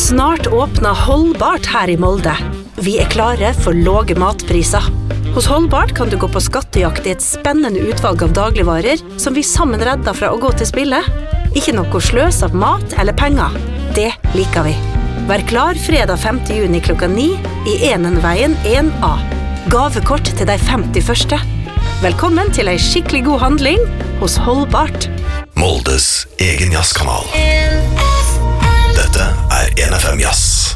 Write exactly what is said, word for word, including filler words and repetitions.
Snart åpner Holdbart her i Molde. Vi er klare for låge matpriser. Hos Holdbart kan du gå på skattejakt i et spennende utvalg av dagligvarer som vi sammen redder fra å gå til spille. Ikke noe sløs av mat eller penger. Det liker vi. Vær klar fredag femte juni klokka ni i Enenveien en A. Gavekort til de femti første. Velkommen til en skikkelig god handling hos Holdbart. Moldes egen jazzkanal. Dette er N F M Jazz.